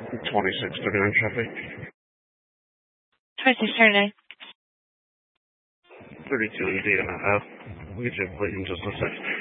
2639 traffic. 2639. 32 Indiana Ave. We'll get you a plate in just a sec.